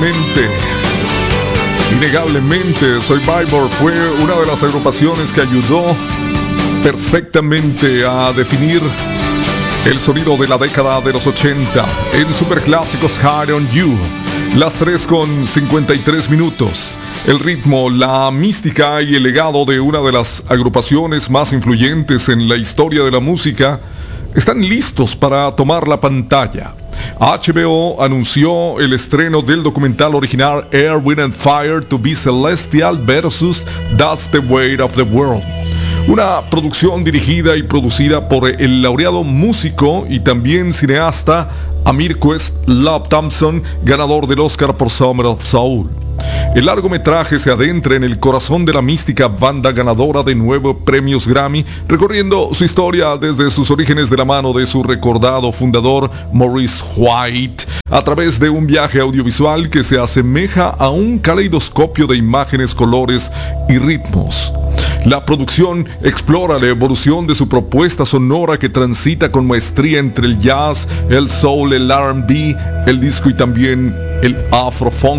Innegablemente, Survivor fue una de las agrupaciones que ayudó perfectamente a definir el sonido de la década de los 80 en superclásicos Hard on You. Las 3:53. El ritmo, la mística y el legado de una de las agrupaciones más influyentes en la historia de la música están listos para tomar la pantalla. HBO anunció el estreno del documental original Air, Wind and Fire to be Celestial vs. That's the Way of the World. Una producción dirigida y producida por el laureado músico y también cineasta Amir Questlove Thompson, ganador del Oscar por Summer of Soul. El largometraje se adentra en el corazón de la mística banda ganadora de 9 premios Grammy, recorriendo su historia desde sus orígenes de la mano de su recordado fundador Maurice White, a través de un viaje audiovisual que se asemeja a un caleidoscopio de imágenes, colores y ritmos. La producción explora la evolución de su propuesta sonora que transita con maestría entre el jazz, el soul, el R&B, el disco y también el afro-funk.